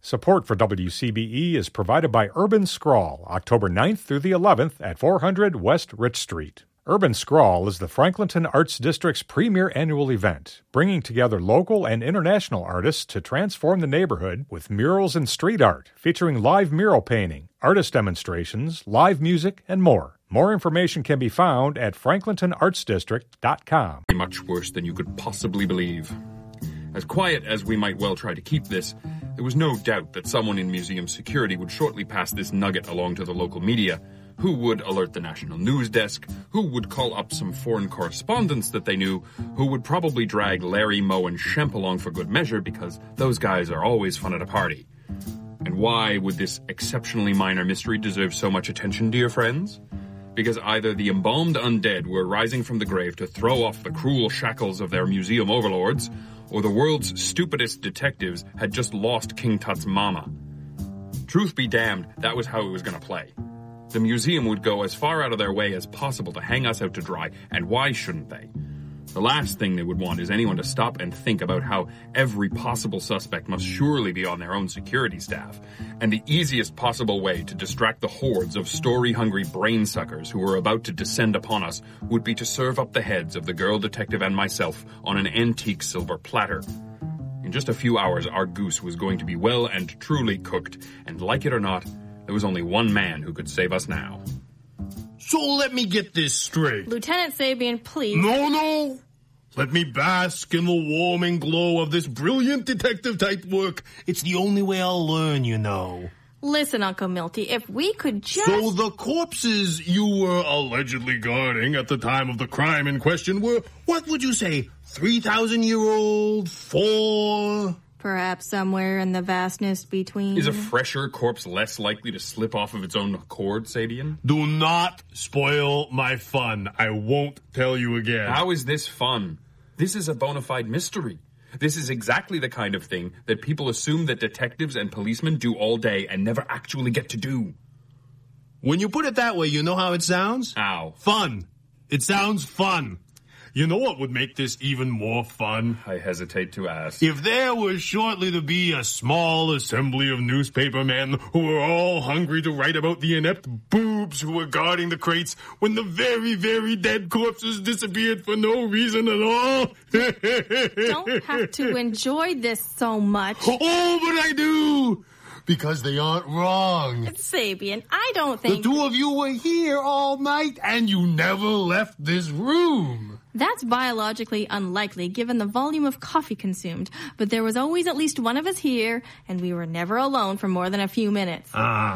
Support for WCBE is provided by Urban Scrawl, October 9th through the 11th at 400 West Rich Street. Urban Scrawl is the Franklinton Arts District's premier annual event, bringing together local and international artists to transform the neighborhood with murals and street art, featuring live mural painting, artist demonstrations, live music, and more. More information can be found at franklintonartsdistrict.com. Much worse than you could possibly believe. As quiet as we might well try to keep this, there was no doubt that someone in museum security would shortly pass this nugget along to the local media, who would alert the national news desk, who would call up some foreign correspondents that they knew, who would probably drag Larry, Moe, and Shemp along for good measure because those guys are always fun at a party. And why would this exceptionally minor mystery deserve so much attention, dear friends? Because either the embalmed undead were rising from the grave to throw off the cruel shackles of their museum overlords, or the world's stupidest detectives had just lost King Tut's mama. Truth be damned, that was how it was going to play. The museum would go as far out of their way as possible to hang us out to dry, and why shouldn't they? The last thing they would want is anyone to stop and think about how every possible suspect must surely be on their own security staff, and the easiest possible way to distract the hordes of story-hungry brain-suckers who were about to descend upon us would be to serve up the heads of the girl detective and myself on an antique silver platter. In just a few hours, our goose was going to be well and truly cooked, and like it or not, there was only one man who could save us now. So let me get this straight. Lieutenant Sabian, please. No. Let me bask in the warming glow of this brilliant detective-type work. It's the only way I'll learn, you know. Listen, Uncle Milty, if we could just... So the corpses you were allegedly guarding at the time of the crime in question were, what would you say, 3,000-year-old, 4... Perhaps somewhere in the vastness between... Is a fresher corpse less likely to slip off of its own accord, Sabian? Do not spoil my fun. I won't tell you again. How is this fun? This is a bona fide mystery. This is exactly the kind of thing that people assume that detectives and policemen do all day and never actually get to do. When you put it that way, you know how it sounds? How? Fun. It sounds fun. You know what would make this even more fun? I hesitate to ask. If there was shortly to be a small assembly of newspaper men who were all hungry to write about the inept boobs who were guarding the crates when the very, very dead corpses disappeared for no reason at all. Don't have to enjoy this so much. Oh, but I do! Because they aren't wrong. Sabian, I don't think... The two of you were here all night and you never left this room. That's biologically unlikely given the volume of coffee consumed, but there was always at least one of us here, and we were never alone for more than a few minutes.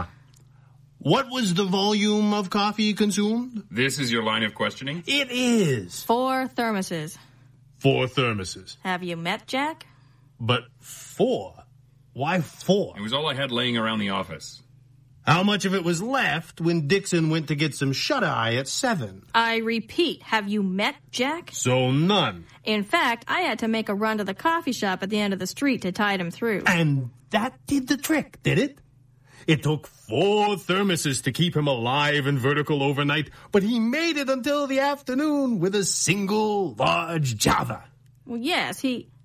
What was the volume of coffee consumed? This is your line of questioning? It is. 4 thermoses. 4 thermoses. Have you met Jack? But 4? Why 4? It was all I had laying around the office. How much of it was left when Dixon went to get some shut-eye at 7? I repeat, have you met Jack? So none. In fact, I had to make a run to the coffee shop at the end of the street to tide him through. And that did the trick, did it? It took 4 thermoses to keep him alive and vertical overnight, but he made it until the afternoon with a single large Java. Well, yes,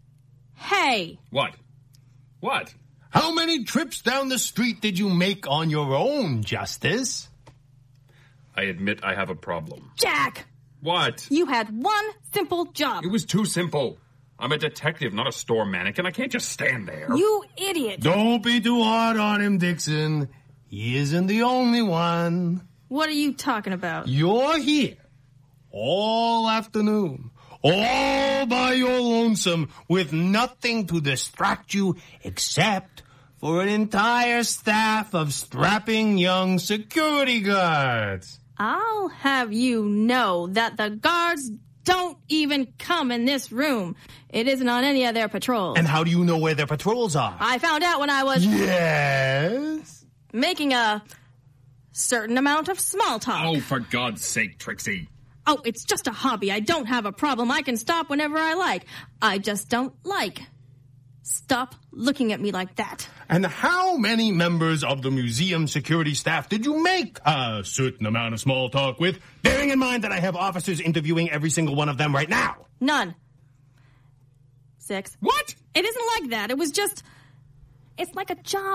Hey! What? What? How many trips down the street did you make on your own, Justice? I admit I have a problem. Jack! What? You had one simple job. It was too simple. I'm a detective, not a store mannequin. I can't just stand there. You idiot. Don't be too hard on him, Dixon. He isn't the only one. What are you talking about? You're here all afternoon, all by your lonesome, with nothing to distract you except for an entire staff of strapping young security guards. I'll have you know that the guards don't even come in this room. It isn't on any of their patrols. And how do you know where their patrols are? I found out when I was... Yes? Making a certain amount of small talk. Oh, for God's sake, Trixie. Oh, it's just a hobby. I don't have a problem. I can stop whenever I like. I just don't like. Stop looking at me like that. And how many members of the museum security staff did you make a certain amount of small talk with, bearing in mind that I have officers interviewing every single one of them right now? None. 6. What? It isn't like that. It was just... It's like a job